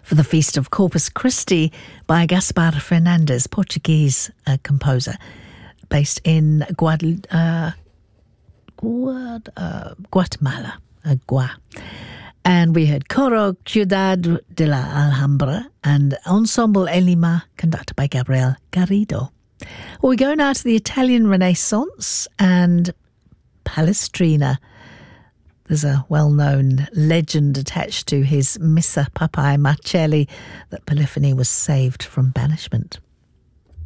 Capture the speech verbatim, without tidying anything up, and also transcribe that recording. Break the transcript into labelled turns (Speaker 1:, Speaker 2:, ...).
Speaker 1: for the Feast of Corpus Christi by Gaspar Fernandes, Portuguese uh, composer, based in Guad- uh, Guad- uh, Guatemala, uh, Gua. And we heard Coro Ciudad de la Alhambra and Ensemble Elima, conducted by Gabriel Garrido. Well, we go now to the Italian Renaissance and Palestrina. There's a well-known legend attached to his Missa Papae Marcelli that Polyphony was saved from banishment.